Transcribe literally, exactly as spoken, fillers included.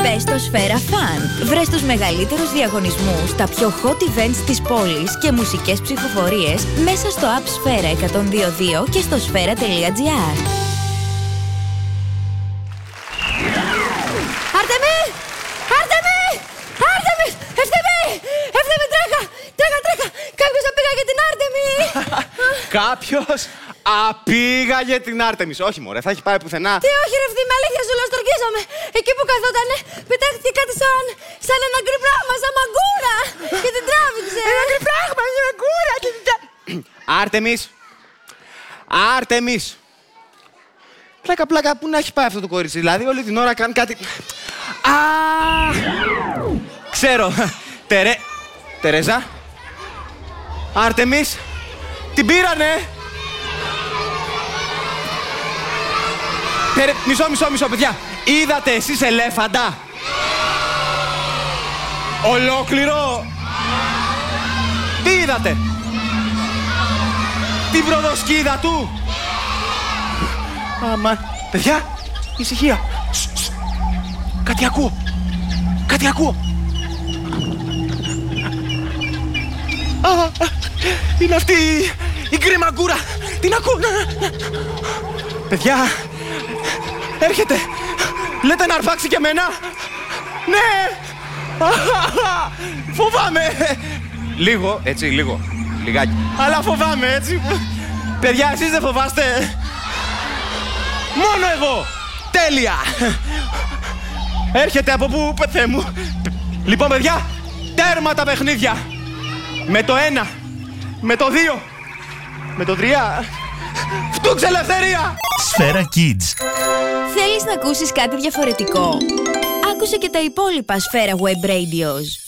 Μπες στο Σφαίρα Fun. Βρες τους μεγαλύτερους διαγωνισμούς, τα πιο hot events της πόλης και μουσικές ψηφοφορίες μέσα στο app Σφαίρα εκατόν δύο δύο και στο σφαίρα τελεία τζι άρ. Άρτεμι! Άρτεμι! Άρτεμι! Ευθύμη! Ευθύμη, τρέχα! Τρέχα, τρέχα! Κάποιος απήγαγε την Άρτεμι! Κάποιος απήγαγε την Άρτεμις. Όχι μωρέ, θα έχει πάει πουθενά. Τι όχι ρε Ευθύμη, αλήθεια σου λέω, στοργίζομαι. Εκεί που καθότανε, πετάχτηκε κάτι σαν, σαν ένα γκρι πράγμα, σαν μαγκούρα. Και την τράβηξε. Ένα γκρι πράγμα, μια μαγκούρα και την τράβηξε. Άρτεμις! Άρτεμις! Πλάκα, πλάκα, πού να έχει πάει αυτό το κορίτσι, δηλαδή όλη την ώρα κάνει κάτι... Α! Ξέρω. Τερέ... Τερέζα. Άρτεμις. Την πήρανε. Τερε... Μισό, μισό, μισό, παιδιά. Είδατε εσείς ελέφαντα? Ολόκληρο. Τι είδατε? Την προδοσκίδα του. Αμάν. Παιδιά, ησυχία. Σ, σ. Κάτι ακούω. Κάτι ακούω. Α, είναι αυτή η, η γκριμαγκούρα. Την ακούω. Παιδιά, έρχεται. Λέτε να αρπάξει και εμένα. Ναι. Φοβάμαι. Λίγο, έτσι, λίγο. Λιγάκι. Αλλά φοβάμαι, έτσι. Παιδιά, εσείς δεν φοβάστε? Μόνο εγώ! Τέλεια! Έρχεται από πού, Θεέ μου. Λοιπόν, παιδιά, τέρμα τα παιχνίδια. Με το ένα, με το δύο, με το τρία. Φτούξε ελευθερία! Σφαίρα Kids. Θέλεις να ακούσεις κάτι διαφορετικό? Άκουσε και τα υπόλοιπα Σφαίρα Web Radios.